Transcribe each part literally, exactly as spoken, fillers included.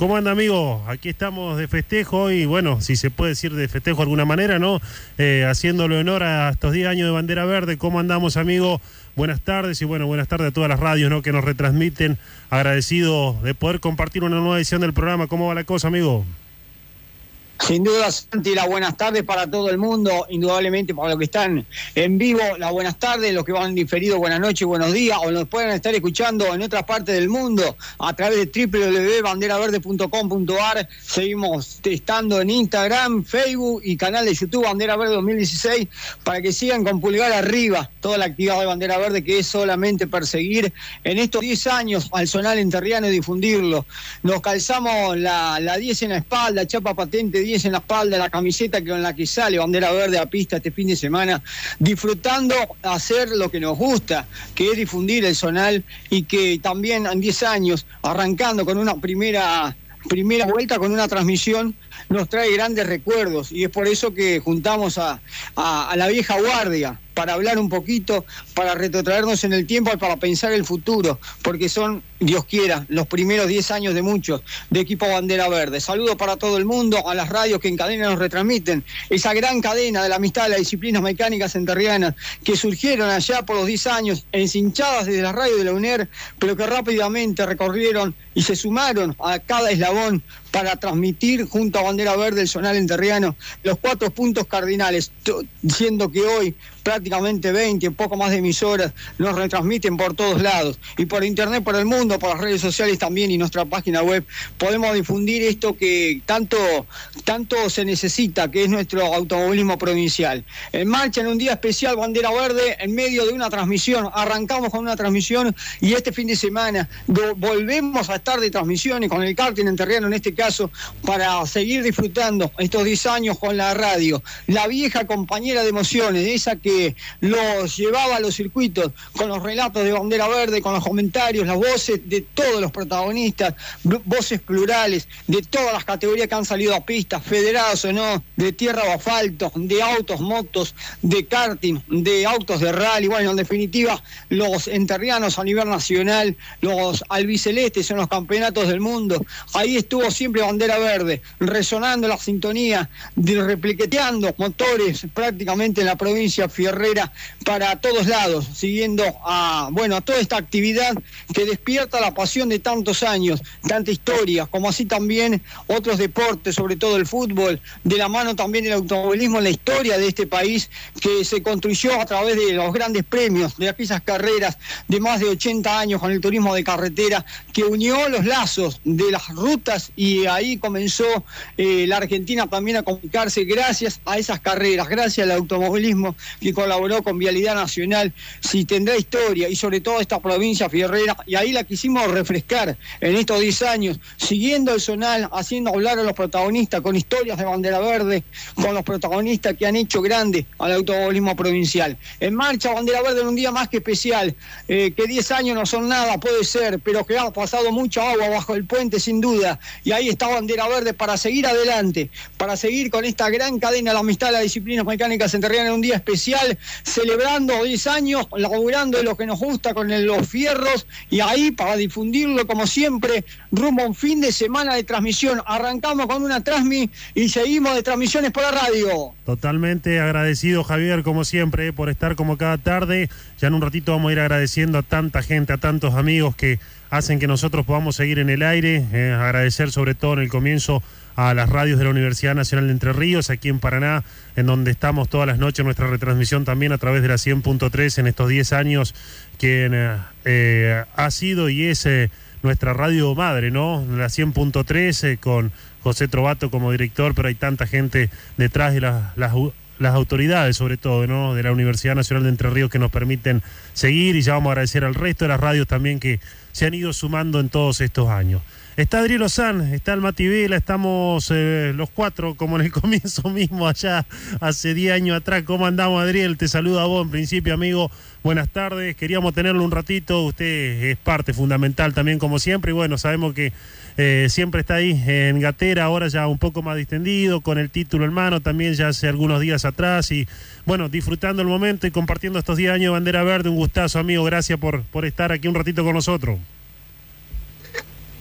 ¿Cómo anda, amigo? Aquí estamos de festejo y, bueno, si se puede decir de festejo de alguna manera, ¿no? Eh, haciéndole honor a estos diez años de Bandera Verde. ¿Cómo andamos, amigo? Buenas tardes y, bueno, buenas tardes a todas las radios, ¿no?, que nos retransmiten. Agradecido de poder compartir una nueva edición del programa. ¿Cómo va la cosa, amigo? Sin duda, Santi, las buenas tardes para todo el mundo, indudablemente para los que están en vivo, las buenas tardes, los que van diferido, buenas noches, buenos días, o nos pueden estar escuchando en otras partes del mundo a través de doble u doble u doble u punto bandera verde punto com punto a r. Seguimos testando en Instagram, Facebook y canal de YouTube Bandera Verde dos mil dieciséis para que sigan con pulgar arriba toda la actividad de Bandera Verde, que es solamente perseguir en estos diez años al zonal enterriano y difundirlo. Nos calzamos la, la diez en la espalda, chapa patente diez en la espalda, la camiseta con la que sale Bandera Verde a pista este fin de semana, disfrutando hacer lo que nos gusta, que es difundir el zonal, y que también en diez años, arrancando con una primera primera vuelta, con una transmisión, nos trae grandes recuerdos, y es por eso que juntamos a, a, a la vieja guardia para hablar un poquito, para retrotraernos en el tiempo y para pensar el futuro, porque son, Dios quiera, los primeros diez años de muchos de equipo Bandera Verde. Saludos para todo el mundo, a las radios que en cadena nos retransmiten, esa gran cadena de la amistad de las disciplinas mecánicas enterrianas, que surgieron allá por los diez años, encinchadas desde la radio de la U N E R, pero que rápidamente recorrieron y se sumaron a cada eslabón para transmitir junto a Bandera Verde el zonal enterriano los cuatro puntos cardinales, siendo que hoy prácticamente veinte, poco más de emisoras nos retransmiten por todos lados, y por internet, por el mundo, por las redes sociales también, y nuestra página web podemos difundir esto que tanto, tanto se necesita, que es nuestro automovilismo provincial. En marcha en un día especial Bandera Verde, en medio de una transmisión, arrancamos con una transmisión, y este fin de semana do, volvemos a estar de transmisiones con el karting enterriano en este caso, para seguir disfrutando estos diez años con la radio, la vieja compañera de emociones, esa que los llevaba a los circuitos con los relatos de Bandera Verde, con los comentarios, las voces de todos los protagonistas, voces plurales de todas las categorías que han salido a pistas, federados o no, de tierra o asfalto, de autos, motos, de karting, de autos de rally. Bueno, en definitiva, los enterrianos a nivel nacional, los albicelestes en los campeonatos del mundo. Ahí estuvo siempre Bandera Verde, resonando la sintonía, de repliqueteando motores prácticamente en la provincia fierrera para todos lados, siguiendo a, bueno, a toda esta actividad que despierta la pasión de tantos años, tanta historia, como así también otros deportes, sobre todo el fútbol, de la mano también del automovilismo en la historia de este país, que se construyó a través de los grandes premios, de aquellas carreras de más de ochenta años con el turismo de carretera, que unió los lazos de las rutas, y ahí comenzó eh, la Argentina también a comunicarse gracias a esas carreras, gracias al automovilismo que colaboró con Vialidad Nacional. Si tendrá historia, y sobre todo esta provincia fierrera, y ahí la quisimos refrescar en estos diez años, siguiendo el zonal, haciendo hablar a los protagonistas con historias de Bandera Verde, con los protagonistas que han hecho grande al automovilismo provincial. En marcha Bandera Verde en un día más que especial, eh, que diez años no son nada, puede ser, pero que ha pasado mucha agua bajo el puente sin duda, y ahí está Bandera Verde para seguir adelante, para seguir con esta gran cadena de la amistad de las disciplinas mecánicas enterrianas en un día especial, celebrando diez años, laburando de lo que nos gusta con el, los fierros, y ahí para difundirlo como siempre, rumbo a un fin de semana de transmisión. Arrancamos con una transmi y seguimos de transmisiones por la radio. Totalmente agradecido, Javier, como siempre, por estar como cada tarde. Ya en un ratito vamos a ir agradeciendo a tanta gente, a tantos amigos que hacen que nosotros podamos seguir en el aire. Eh, agradecer sobre todo en el comienzo a las radios de la Universidad Nacional de Entre Ríos, aquí en Paraná, en donde estamos todas las noches, nuestra retransmisión también a través de la cien punto tres en estos diez años, que eh, eh, ha sido y es eh, nuestra radio madre, ¿no? La cien punto tres eh, con José Trovato como director, pero hay tanta gente detrás de la, las, las autoridades, sobre todo, ¿no?, de la Universidad Nacional de Entre Ríos, que nos permiten seguir, y ya vamos a agradecer al resto de las radios también que se han ido sumando en todos estos años. Está Adriel Ozán, está el Mati Vela, estamos eh, los cuatro como en el comienzo mismo allá hace diez años atrás. ¿Cómo andamos, Adriel? Te saludo a vos en principio, amigo. Buenas tardes, queríamos tenerlo un ratito, usted es parte fundamental también como siempre, y bueno, sabemos que eh, siempre está ahí en Gatera, ahora ya un poco más distendido, con el título en mano también ya hace algunos días atrás, y bueno, disfrutando el momento y compartiendo estos diez años de Bandera Verde. Un gustazo, amigo, gracias por, por estar aquí un ratito con nosotros.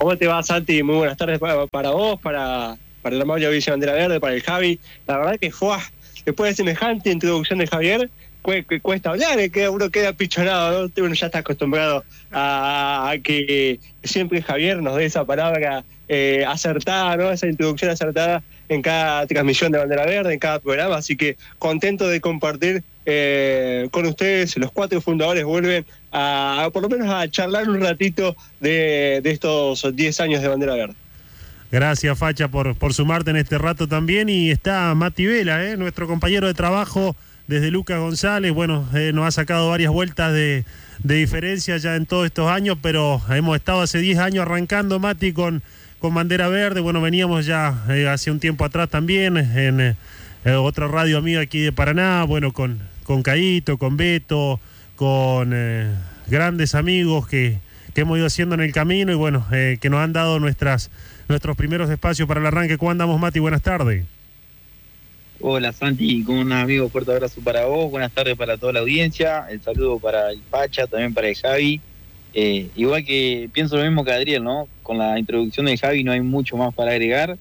¿Cómo te va, Santi? Muy buenas tardes para, para vos, para, para el Mario Villa Bandera Verde, para el Javi. La verdad que fue después de semejante introducción de Javier, cu cu cuesta hablar, que uno queda pichonado, ¿no? Uno ya está acostumbrado a, a que siempre Javier nos dé esa palabra eh, acertada, ¿no? Esa introducción acertada en cada transmisión de Bandera Verde, en cada programa, así que contento de compartir eh, con ustedes. Los cuatro fundadores vuelven a, a por lo menos a charlar un ratito de, de estos diez años de Bandera Verde. Gracias, Facha, por, por sumarte en este rato también. Y está Mati Vela, ¿eh? Nuestro compañero de trabajo desde Lucas González. Bueno, eh, nos ha sacado varias vueltas de, de diferencia ya en todos estos años, pero hemos estado hace diez años arrancando, Mati, con, con Bandera Verde. Bueno, veníamos ya eh, hace un tiempo atrás también en eh, otra radio amiga aquí de Paraná, bueno, con, con Caíto, con Beto, con eh, grandes amigos que, que hemos ido haciendo en el camino y bueno, eh, que nos han dado nuestras... nuestros primeros espacios para el arranque. ¿Cómo andamos, Mati? Buenas tardes. Hola, Santi, con un amigo, fuerte abrazo para vos, buenas tardes para toda la audiencia, el saludo para el Pacha, también para el Javi. Eh, igual que pienso lo mismo que Adriel, ¿no? Con la introducción del Javi no hay mucho más para agregar,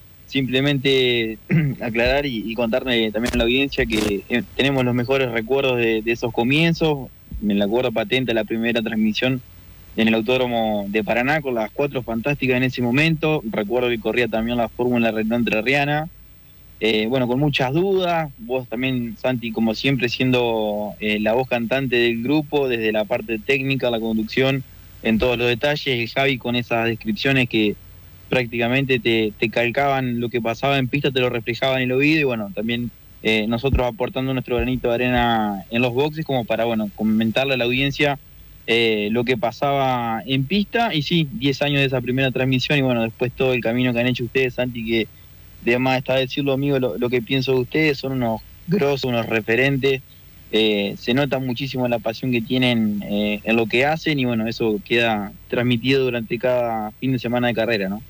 simplemente aclarar y, y contarle también a la audiencia que eh, tenemos los mejores recuerdos de, de esos comienzos. Me la acuerdo patente la primera transmisión en el Autódromo de Paraná, con las cuatro fantásticas en ese momento. Recuerdo que corría también la Fórmula Renault Entrerriana. Eh, bueno, con muchas dudas. Vos también, Santi, como siempre, siendo eh, la voz cantante del grupo, desde la parte técnica, la conducción, en todos los detalles. El Javi con esas descripciones que prácticamente te, te calcaban lo que pasaba en pista, te lo reflejaban en el oído. Y bueno, también eh, nosotros aportando nuestro granito de arena en los boxes, como para, bueno, comentarle a la audiencia Eh, lo que pasaba en pista. Y sí, diez años de esa primera transmisión y bueno, después todo el camino que han hecho ustedes, Santi, que de más está decirlo, amigo, lo, lo que pienso de ustedes, son unos grosos, unos referentes. Eh, se nota muchísimo la pasión que tienen eh, en lo que hacen y bueno, eso queda transmitido durante cada fin de semana de carrera, ¿no?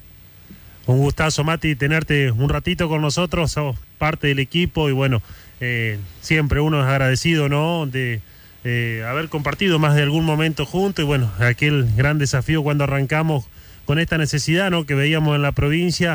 Un gustazo, Mati, tenerte un ratito con nosotros, sos parte del equipo y bueno, eh, siempre uno es agradecido, ¿no? De Eh, haber compartido más de algún momento juntos y bueno, aquel gran desafío cuando arrancamos con esta necesidad, ¿no? Que veíamos en la provincia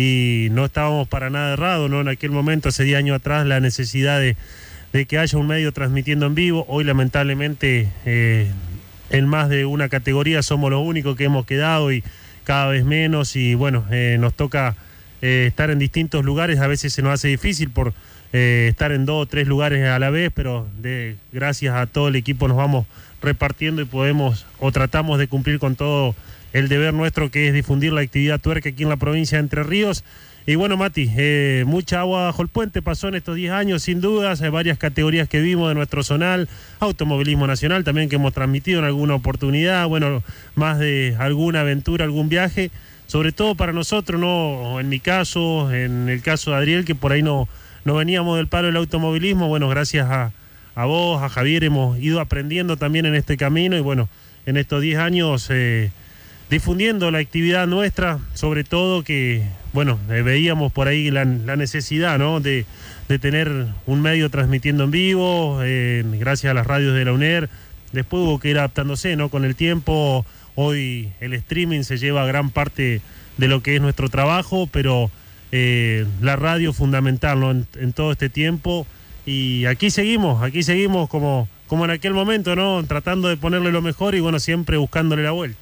y no estábamos para nada errados, ¿no? En aquel momento, hace diez años atrás, la necesidad de, de que haya un medio transmitiendo en vivo. Hoy lamentablemente eh, en más de una categoría somos los únicos que hemos quedado y cada vez menos y bueno, eh, nos toca eh, estar en distintos lugares. A veces se nos hace difícil por Eh, estar en dos o tres lugares a la vez, pero de, gracias a todo el equipo nos vamos repartiendo y podemos o tratamos de cumplir con todo el deber nuestro, que es difundir la actividad tuerca aquí en la provincia de Entre Ríos. Y bueno, Mati, eh, mucha agua bajo el puente pasó en estos diez años, sin dudas. Hay varias categorías que vimos de nuestro zonal, automovilismo nacional también, que hemos transmitido en alguna oportunidad, bueno, más de alguna aventura, algún viaje, sobre todo para nosotros, ¿no? En mi caso, en el caso de Adriel, que por ahí no No veníamos del palo del automovilismo, bueno, gracias a, a vos, a Javier, hemos ido aprendiendo también en este camino y bueno, en estos diez años eh, difundiendo la actividad nuestra, sobre todo que, bueno, eh, veíamos por ahí la, la necesidad, ¿no? De, de tener un medio transmitiendo en vivo, eh, gracias a las radios de la U N E R, después hubo que ir adaptándose, ¿no? Con el tiempo, hoy el streaming se lleva gran parte de lo que es nuestro trabajo, pero Eh, la radio fundamental, ¿no? en, en todo este tiempo y aquí seguimos, aquí seguimos como, como en aquel momento, ¿no? Tratando de ponerle lo mejor y bueno, siempre buscándole la vuelta.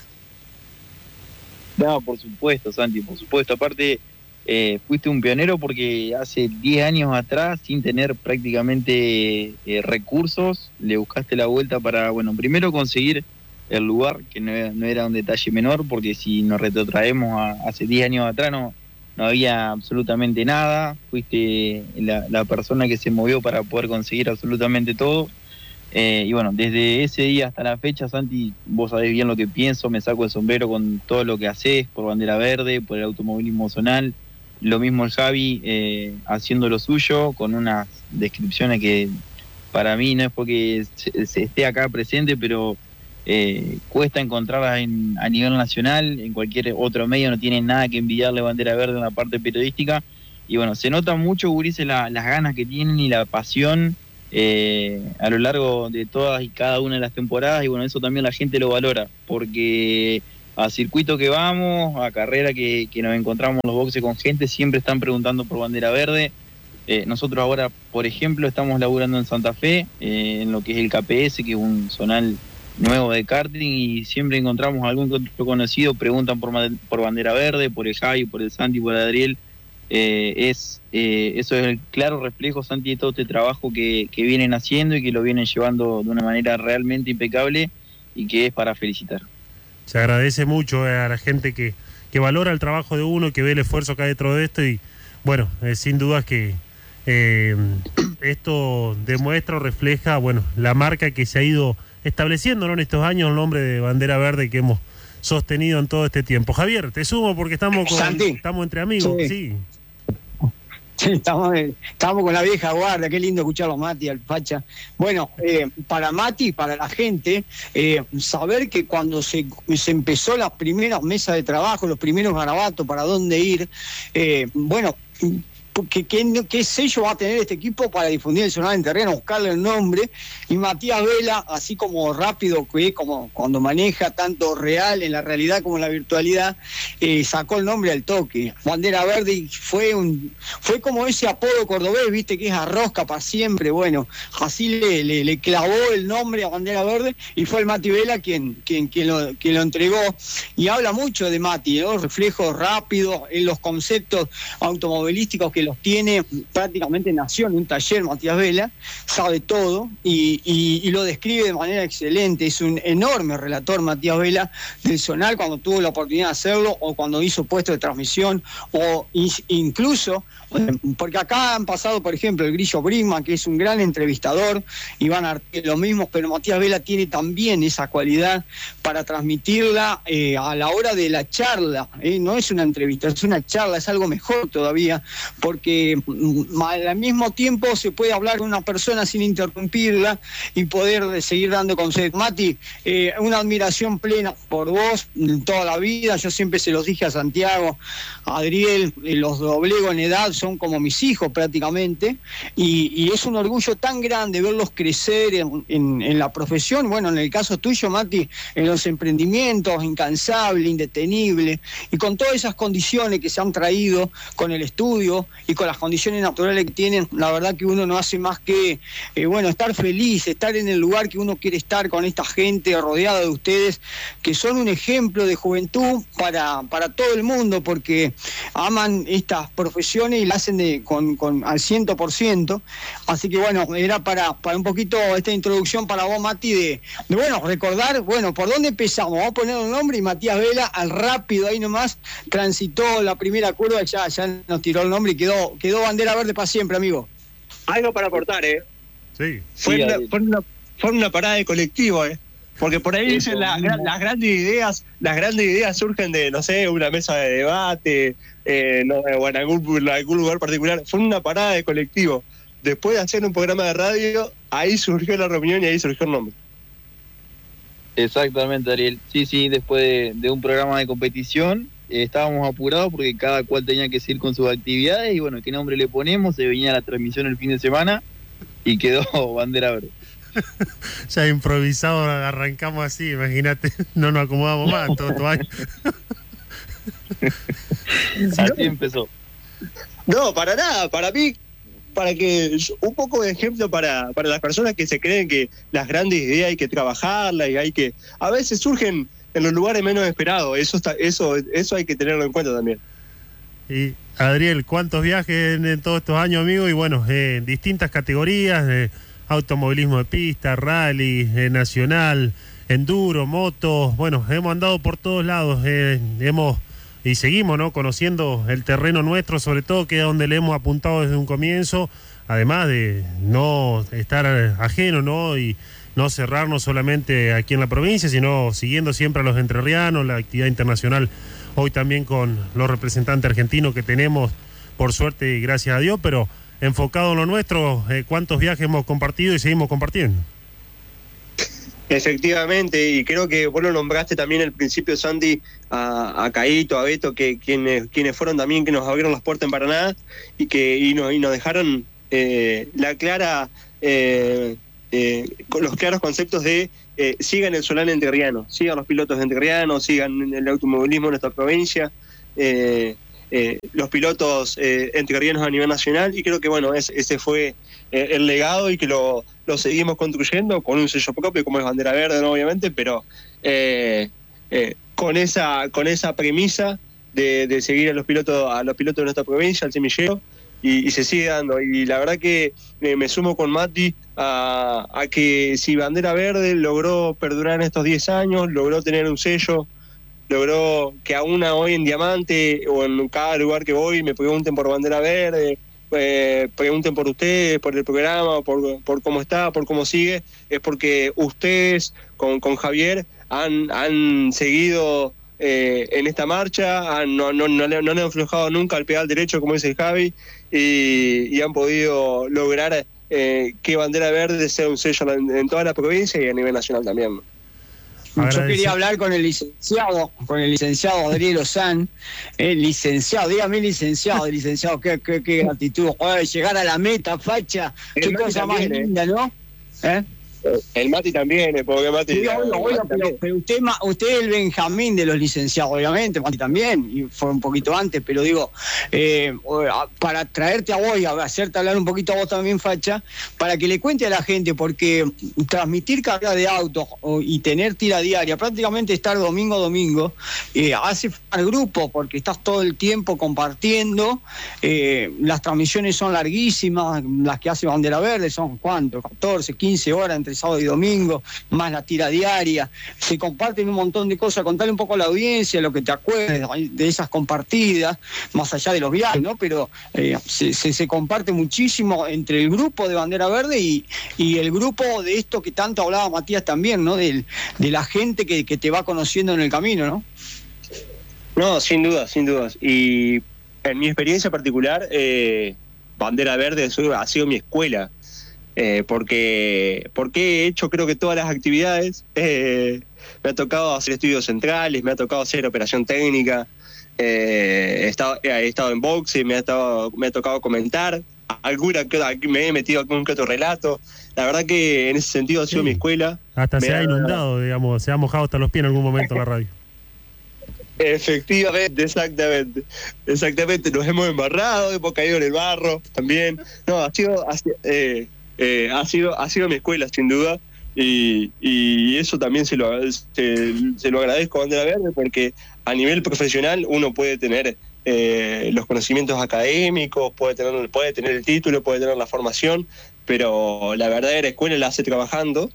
No, por supuesto, Santi, por supuesto. Aparte, eh, fuiste un pionero porque hace diez años atrás, sin tener prácticamente eh, recursos, le buscaste la vuelta para, bueno, primero conseguir el lugar, que no era, no era un detalle menor, porque si nos retrotraemos a hace diez años atrás, no no había absolutamente nada. Fuiste la, la persona que se movió para poder conseguir absolutamente todo. Eh, y bueno, desde ese día hasta la fecha, Santi, vos sabés bien lo que pienso, me saco el sombrero con todo lo que hacés por Bandera Verde, por el automovilismo zonal. Lo mismo el Javi, eh, haciendo lo suyo, con unas descripciones que para mí no es porque se, se esté acá presente, pero Eh, cuesta encontrarlas en, a nivel nacional, en cualquier otro medio no tiene nada que envidiarle Bandera Verde en la parte periodística, y bueno, se nota mucho, gurises, la, las ganas que tienen y la pasión eh, a lo largo de todas y cada una de las temporadas, y bueno, eso también la gente lo valora, porque a circuito que vamos, a carrera que, que nos encontramos en los boxes con gente, siempre están preguntando por bandera verde. Eh, nosotros ahora, por ejemplo, estamos laburando en Santa Fe, eh, en lo que es el K P S, que es un zonal nuevo de karting, y siempre encontramos algún otro conocido, preguntan por, por bandera verde, por el Javi, por el Santi, por el Adriel. Eh, es eh, eso es el claro reflejo, Santi, de todo este trabajo que, que vienen haciendo y que lo vienen llevando de una manera realmente impecable y que es para felicitar. Se agradece mucho a la gente que, que valora el trabajo de uno, que ve el esfuerzo que hay dentro de esto, y bueno, eh, sin dudas que eh, esto demuestra o refleja, bueno, la marca que se ha ido estableciendo, ¿no?, en estos años, el nombre de bandera verde que hemos sostenido en todo este tiempo. Javier, te sumo porque estamos con, Santi. estamos entre amigos, sí. Sí. Sí, estamos, estamos con la vieja guardia, qué lindo escucharlo, Mati, al Pacha. Bueno, eh, para Mati, para la gente, eh, saber que cuando se, se empezó las primeras mesas de trabajo, los primeros garabatos, para dónde ir, eh, bueno, ¿Qué, qué, qué sello va a tener este equipo para difundir el zonal en terreno, buscarle el nombre? Y Matías Vela, así como rápido, que como cuando maneja tanto real en la realidad como en la virtualidad, eh, sacó el nombre al toque. Bandera Verde, y fue un fue como ese apodo cordobés, viste, que es arrosca para siempre. Bueno, así le, le, le clavó el nombre a Bandera Verde, y fue el Mati Vela quien, quien, quien, lo, quien lo entregó. Y habla mucho de Mati, ¿no? Reflejos rápidos en los conceptos automovilísticos que los tiene, prácticamente nació en un taller Matías Vela, sabe todo y, y, y lo describe de manera excelente. Es un enorme relator Matías Vela del zonal cuando tuvo la oportunidad de hacerlo, o cuando hizo puesto de transmisión, o incluso, porque acá han pasado, por ejemplo, el Grillo Brinkman, que es un gran entrevistador, Iván Artiel, lo mismo, pero Matías Vela tiene también esa cualidad para transmitirla eh, a la hora de la charla, eh, no es una entrevista, es una charla, es algo mejor todavía, porque al mismo tiempo se puede hablar con una persona sin interrumpirla y poder seguir dando consejos. Mati, eh, una admiración plena por vos toda la vida, yo siempre se los dije a Santiago, a Adriel, eh, los doblego en edad, son como mis hijos prácticamente, y, y es un orgullo tan grande verlos crecer en, en, en la profesión, bueno, en el caso tuyo, Mati, en los emprendimientos, incansable, indetenible, y con todas esas condiciones que se han traído con el estudio y con las condiciones naturales que tienen, la verdad que uno no hace más que, eh, bueno, estar feliz, estar en el lugar que uno quiere estar con esta gente rodeada de ustedes, que son un ejemplo de juventud para, para todo el mundo, porque aman estas profesiones y la hacen de, con, con, al ciento por ciento. Así que bueno, era para, para un poquito esta introducción para vos, Mati, de, de bueno, recordar, bueno, ¿por dónde empezamos? Vamos a poner un nombre, y Matías Vela, al rápido ahí nomás, transitó la primera curva, ya, ya nos tiró el nombre y quedó, quedó bandera verde para siempre, amigo. Algo para aportar, ¿eh? Sí. Fue, sí, una, fue, una, fue una parada de colectivo, ¿eh? Porque por ahí dicen la, las grandes ideas, las grandes ideas surgen de, no sé, una mesa de debate, eh, no, o en algún, en algún lugar particular. Fue una parada de colectivo. Después de hacer un programa de radio, ahí surgió la reunión y ahí surgió el nombre. Exactamente, Ariel. Sí, sí, después de, de un programa de competición, eh, estábamos apurados porque cada cual tenía que seguir con sus actividades, y bueno, ¿qué nombre le ponemos? Se venía la transmisión el fin de semana y quedó bandera verde. Ya improvisado arrancamos así, imagínate, no nos acomodamos más todo tu año. Así empezó. No, para nada, para mí, para que un poco de ejemplo para, para las personas que se creen que las grandes ideas hay que trabajarlas y hay que, a veces surgen en los lugares menos esperados, eso está, eso, eso hay que tenerlo en cuenta también. Y Adriel, ¿cuántos viajes en, en todos estos años, amigo? Y bueno, eh, distintas categorías, eh, automovilismo de pista, rally, eh, nacional, enduro, motos, bueno, hemos andado por todos lados, eh, hemos y seguimos, ¿no?, conociendo el terreno nuestro, sobre todo, que es donde le hemos apuntado desde un comienzo, además de no estar ajeno, ¿no?, y no cerrarnos solamente aquí en la provincia, sino siguiendo siempre a los entrerrianos, la actividad internacional, hoy también con los representantes argentinos que tenemos, por suerte y gracias a Dios, pero enfocado en lo nuestro, eh, cuántos viajes hemos compartido y seguimos compartiendo. Efectivamente, y creo que vos lo nombraste también al principio, Sandy, a, a Caíto, a Beto, que quienes quienes fueron también, que nos abrieron las puertas en Paraná y que y nos, y nos dejaron eh, la clara eh, eh, con los claros conceptos de eh, sigan el Solán entrerriano, sigan los pilotos entrerrianos, sigan el automovilismo en nuestra provincia, eh, eh, los pilotos eh, entrerrianos a nivel nacional, y creo que bueno, es, ese fue eh, el legado y que lo, lo seguimos construyendo con un sello propio como es Bandera Verde, ¿no? Obviamente, pero eh, eh, con esa con esa premisa de, de seguir a los pilotos a los pilotos de nuestra provincia, al semillero, y, y se sigue dando. Y la verdad que eh, me sumo con Mati a, a que si Bandera Verde logró perdurar en estos diez años, logró tener un sello, logró que aún hoy en Diamante o en cada lugar que voy me pregunten por Bandera Verde, eh, pregunten por ustedes, por el programa, por, por cómo está, por cómo sigue, es porque ustedes con, con Javier han, han seguido eh, en esta marcha, han, no, no, no, le, no le han aflojado nunca al pedal derecho, como dice Javi, y, y han podido lograr eh, que Bandera Verde sea un sello en, en toda la provincia y a nivel nacional también. Yo quería hablar con el licenciado, con el licenciado Adriel Ozán, el licenciado, dígame licenciado, licenciado, qué, qué, qué gratitud, joder, llegar a la meta, facha, qué cosa más linda, ¿no? ¿Eh? El Mati también, porque Mati... Sí, obvio, obvio, pero, pero usted, usted es el Benjamín de los licenciados, obviamente, Mati también, y fue un poquito antes, pero digo, eh, para traerte a vos y hacerte hablar un poquito a vos también, Facha, para que le cuente a la gente, porque transmitir carga de autos y tener tira diaria, prácticamente estar domingo a domingo, eh, hace formar grupo, porque estás todo el tiempo compartiendo, eh, las transmisiones son larguísimas, las que hace Bandera Verde son, ¿cuánto? catorce, quince horas entre sábado y domingo, más la tira diaria, se comparten un montón de cosas, contarle un poco a la audiencia lo que te acuerdes de esas compartidas, más allá de los viajes, ¿no? Pero eh, se, se, se comparte muchísimo entre el grupo de Bandera Verde y, y el grupo de esto que tanto hablaba Matías también, ¿no? De, de la gente que, que te va conociendo en el camino, ¿no? No, sin duda, sin dudas. Y en mi experiencia particular, eh, Bandera Verde ha sido mi escuela. Eh, porque porque he hecho creo que todas las actividades, eh, me ha tocado hacer estudios centrales, me ha tocado hacer operación técnica, eh, he, estado, he estado en boxe, me ha, estado, me ha tocado comentar, alguna me he metido algún que otro relato, la verdad que en ese sentido ha sido sí. mi escuela. Hasta me se ha, ha inundado, digamos, se ha mojado hasta los pies en algún momento la radio. Efectivamente, exactamente, exactamente, nos hemos embarrado, hemos caído en el barro también, no, ha sido... Ha sido eh, Eh, ha sido ha sido mi escuela sin duda y, y eso también se lo se, se lo agradezco a Bandera Verde, porque a nivel profesional uno puede tener eh, los conocimientos académicos, puede tener puede tener el título, puede tener la formación, pero la verdadera escuela la hace trabajando,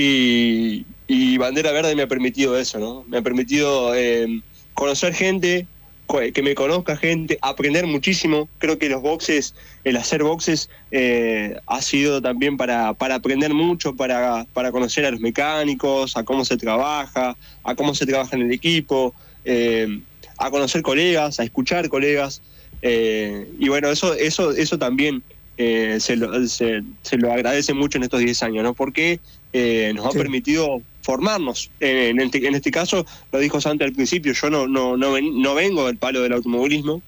y, y Bandera Verde me ha permitido eso, ¿no? Me ha permitido eh, conocer gente, que me conozca gente, aprender muchísimo. Creo que los boxes, el hacer boxes eh, ha sido también para, para aprender mucho, para, para conocer a los mecánicos, a cómo se trabaja, a cómo se trabaja en el equipo, eh, a conocer colegas, a escuchar colegas, eh, y bueno, eso eso eso también eh, se, lo, se, se lo agradece mucho en estos diez años, ¿no? Porque eh, nos ha sí. permitido formarnos. Eh, en, este, en este caso, lo dijo Santi al principio, yo no no no, ven, no vengo del palo del automovilismo,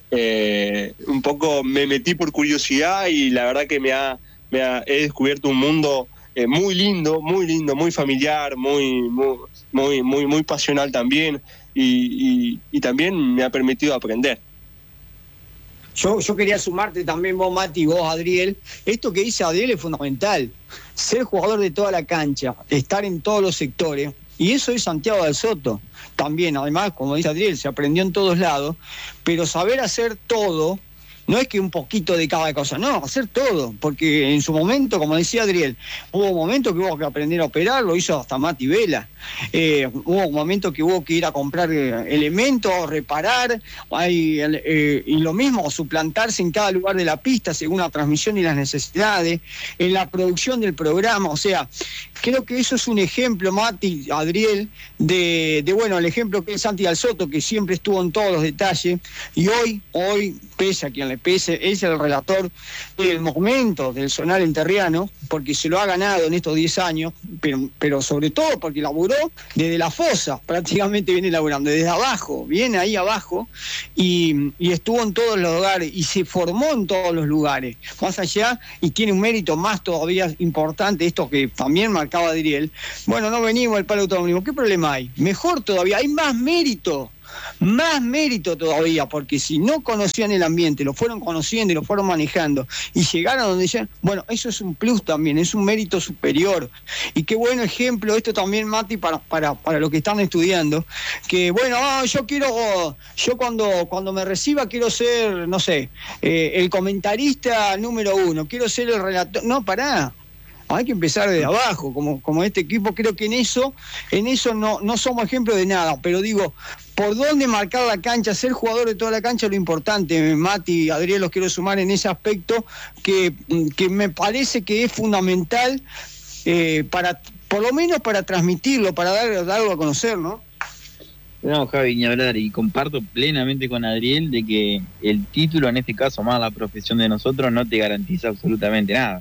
eh, un poco me metí por curiosidad y la verdad que me ha, me ha he descubierto un mundo eh, muy lindo, muy lindo, muy familiar, muy muy muy muy, muy pasional también, y, y, y también me ha permitido aprender. Yo, yo quería sumarte también, vos Mati y vos Adriel, esto que dice Adriel es fundamental, ser jugador de toda la cancha, estar en todos los sectores, y eso es Santiago del Soto también. Además, como dice Adriel, se aprendió en todos lados, pero saber hacer todo no es que un poquito de cada cosa, no, hacer todo, porque en su momento, como decía Adriel, hubo momentos que hubo que aprender a operar, lo hizo hasta Mati Vela, eh, hubo momentos que hubo que ir a comprar eh, elementos, reparar, hay, eh, y lo mismo, suplantarse en cada lugar de la pista según la transmisión y las necesidades, en la producción del programa, o sea, creo que eso es un ejemplo, Mati, Adriel, de, de bueno, el ejemplo que es Santi Alzoto, que siempre estuvo en todos los detalles, y hoy, hoy, pese a quien le pese, es el relator del momento del sonar enterriano, porque se lo ha ganado en estos diez años, pero, pero sobre todo porque laburó desde la fosa, prácticamente viene laburando, desde abajo, viene ahí abajo, y, y estuvo en todos los lugares, y se formó en todos los lugares, más allá, y tiene un mérito más todavía importante, esto que también marcaba Adriel. Bueno, no venimos al palo autónomo, ¿qué problema hay? Mejor todavía, hay más mérito, más mérito todavía, porque si no conocían el ambiente, lo fueron conociendo y lo fueron manejando, y llegaron a donde ya, bueno, eso es un plus también, es un mérito superior. Y qué buen ejemplo esto también, Mati, para, para, para los que están estudiando, que bueno, ah, yo quiero, yo cuando, cuando me reciba quiero ser, no sé, eh, el comentarista número uno, quiero ser el relator, no, pará. Hay que empezar desde abajo, como, como este equipo. Creo que en eso, en eso no, no somos ejemplo de nada, pero digo, por dónde marcar la cancha, ser jugador de toda la cancha es lo importante. Mati, Adriel, los quiero sumar en ese aspecto que, que me parece que es fundamental eh, para, por lo menos para transmitirlo, para dar, darlo a conocer, ¿no? No, Javi, ni hablar, y comparto plenamente con Adriel de que el título, en este caso más la profesión de nosotros, no te garantiza absolutamente nada.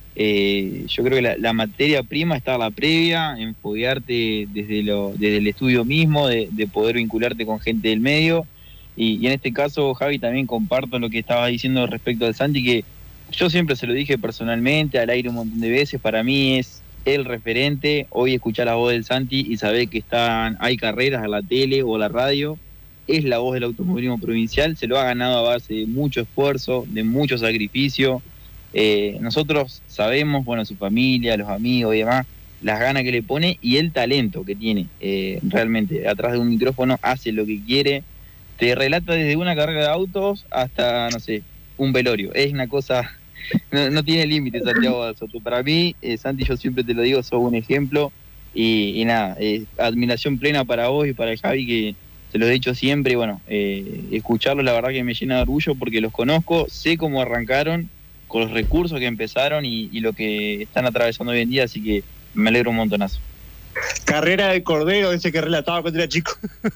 Eh, yo creo que la, la materia prima está la previa, en foguearte desde, lo, desde el estudio mismo, de, de poder vincularte con gente del medio, y, y en este caso, Javi, también comparto lo que estabas diciendo respecto al Santi, que yo siempre se lo dije personalmente, al aire un montón de veces, para mí es el referente. Hoy escuchar la voz del Santi y saber que están, hay carreras a la tele o a la radio, es la voz del automovilismo provincial, se lo ha ganado a base de mucho esfuerzo, de mucho sacrificio. Eh, nosotros sabemos, bueno, su familia, los amigos y demás, las ganas que le pone y el talento que tiene. Eh, realmente, atrás de un micrófono hace lo que quiere, te relata desde una carrera de autos hasta, no sé, un velorio. Es una cosa, no, no tiene límite, Santiago Alzoto. Para mí, eh, Santi, yo siempre te lo digo, sos un ejemplo y, y nada, eh, admiración plena para vos y para el Javi, que se lo he dicho siempre. Y bueno, eh, escucharlos la verdad que me llena de orgullo porque los conozco, sé cómo arrancaron, con los recursos que empezaron y, y lo que están atravesando hoy en día, así que me alegro un montonazo. Carrera de Cordero, ese que relataba cuando era chico.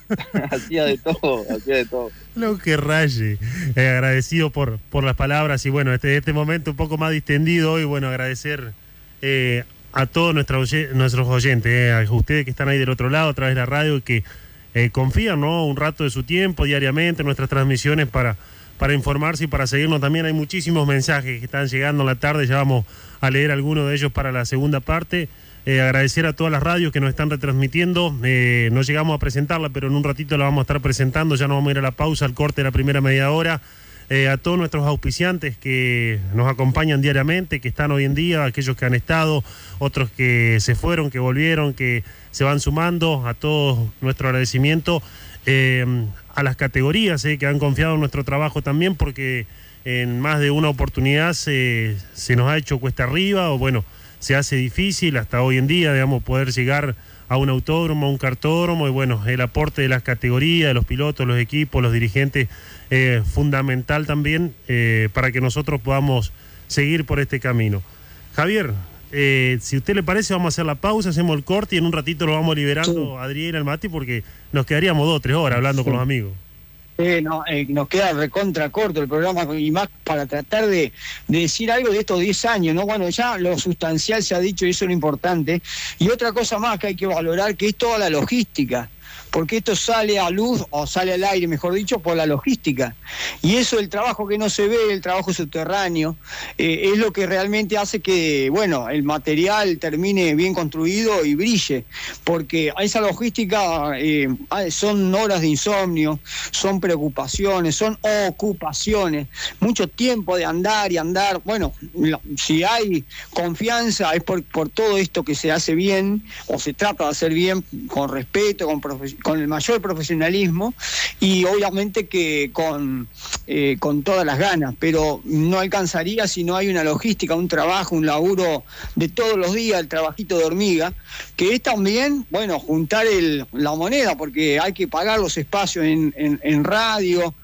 hacía de todo, hacía de todo. Lo que raye. Eh, agradecido por, por las palabras y bueno, este, este momento un poco más distendido hoy, bueno, agradecer eh, a todos nuestros, nuestros oyentes, eh, a ustedes que están ahí del otro lado, a través de la radio, que eh, confían, ¿no?, un rato de su tiempo diariamente en nuestras transmisiones para... para informarse y para seguirnos. También hay muchísimos mensajes que están llegando en la tarde, ya vamos a leer algunos de ellos para la segunda parte. Eh, agradecer a todas las radios que nos están retransmitiendo, eh, no llegamos a presentarla, pero en un ratito la vamos a estar presentando, ya nos vamos a ir a la pausa, al corte de la primera media hora. Eh, a todos nuestros auspiciantes que nos acompañan diariamente, que están hoy en día, aquellos que han estado, otros que se fueron, que volvieron, que se van sumando, a todos nuestro agradecimiento. Eh, a las categorías eh, que han confiado en nuestro trabajo también, porque en más de una oportunidad se, se nos ha hecho cuesta arriba, o bueno, se hace difícil hasta hoy en día, digamos, poder llegar a un autódromo, a un cartódromo, y bueno, el aporte de las categorías, de los pilotos, los equipos, los dirigentes, eh, fundamental también eh, para que nosotros podamos seguir por este camino. Javier, Eh, si a usted le parece, vamos a hacer la pausa, hacemos el corte y en un ratito lo vamos liberando a Adriel al Mati, porque nos quedaríamos dos o tres horas hablando sí. con los amigos. Eh, no, eh, nos queda recontra corto el programa y más para tratar de, de decir algo de estos diez años, ¿no? Bueno, ya lo sustancial se ha dicho y eso es lo importante. Y otra cosa más que hay que valorar, que es toda la logística. Porque esto sale a luz, o sale al aire, mejor dicho, por la logística. Y eso, el trabajo que no se ve, el trabajo subterráneo, eh, es lo que realmente hace que, bueno, el material termine bien construido y brille. Porque esa logística eh, son horas de insomnio, son preocupaciones, son ocupaciones, mucho tiempo de andar y andar. Bueno, si hay confianza es por, por todo esto que se hace bien, o se trata de hacer bien, con respeto, con profesionalidad, con el mayor profesionalismo y obviamente que con, eh, con todas las ganas, pero no alcanzaría si no hay una logística, un trabajo, un laburo de todos los días, el trabajito de hormiga, que es también, bueno, juntar el, la moneda, porque hay que pagar los espacios en, en, en radio,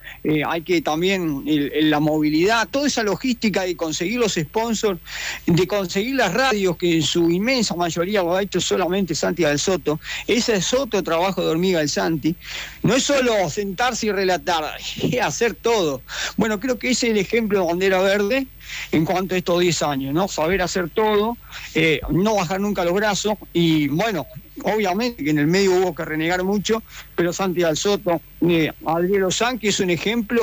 eh, hay que también el, el, la movilidad, toda esa logística de conseguir los sponsors, de conseguir las radios, que en su inmensa mayoría lo ha hecho solamente Santi del Soto. Ese es otro trabajo de hormiga del Santi. No es solo sentarse y relatar, es hacer todo. Bueno, creo que ese es el ejemplo de Bandera Verde en cuanto a estos diez años, ¿no? Saber hacer todo, eh, no bajar nunca los brazos, y bueno, obviamente que en el medio hubo que renegar mucho, pero Santi del Soto, eh, Adriel Ozán, que es un ejemplo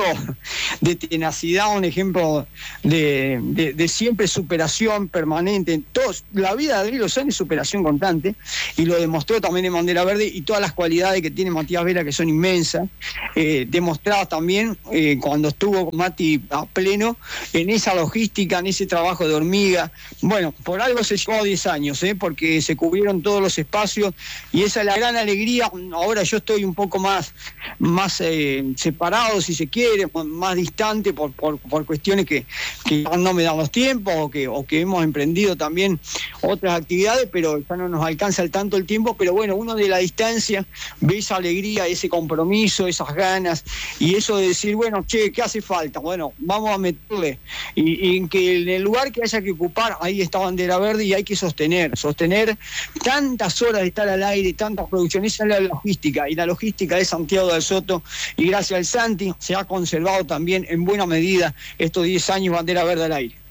de tenacidad, un ejemplo de, de, de siempre superación permanente. En todos, la vida de Adriel Ozán es superación constante, y lo demostró también en Bandera Verde, y todas las cualidades que tiene Matías Vera, que son inmensas, eh, demostradas también eh, cuando estuvo con Mati a pleno en esa logística, en ese trabajo de hormiga. Bueno, por algo se llevó diez años, ¿eh? Porque se cubrieron todos los espacios, y esa es la gran alegría. Ahora yo estoy un poco más, más eh, separado, si se quiere, más distante por, por, por cuestiones que, que no me dan los tiempos, o que, o que hemos emprendido también otras actividades, pero ya no nos alcanza el tanto el tiempo. Pero bueno, uno de la distancia ve esa alegría, ese compromiso, esas ganas, y eso de decir, bueno, che, ¿qué hace falta? Bueno, vamos a meterle, y, y en que en el lugar que haya que ocupar, ahí está Bandera Verde, y hay que sostener, sostener tantas horas de estar al aire, tantas producciones. Esa es la logística, y la logística de Santiago del Soto, y gracias al Santi se ha conservado también en buena medida estos diez años Bandera Verde al aire.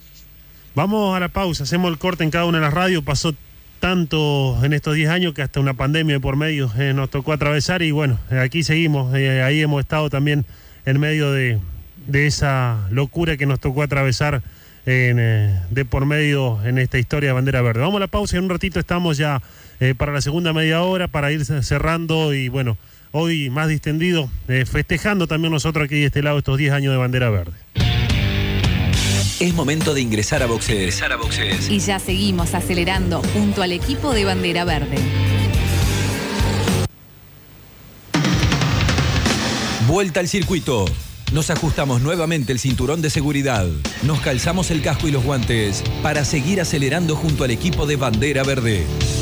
Vamos a la pausa, hacemos el corte en cada una de las radios. Pasó tanto en estos diez años que hasta una pandemia de por medio eh, nos tocó atravesar, y bueno, aquí seguimos, eh, ahí hemos estado también en medio de, de esa locura que nos tocó atravesar en, eh, de por medio en esta historia de Bandera Verde. Vamos a la pausa y en un ratito estamos ya eh, para la segunda media hora, para ir cerrando, y bueno, hoy más distendido, eh, festejando también nosotros aquí de este lado estos diez años de Bandera Verde. Es momento de ingresar a boxes. Ingresar a boxes. Y ya seguimos acelerando junto al equipo de Bandera Verde. Vuelta al circuito. Nos ajustamos nuevamente el cinturón de seguridad. Nos calzamos el casco y los guantes para seguir acelerando junto al equipo de Bandera Verde.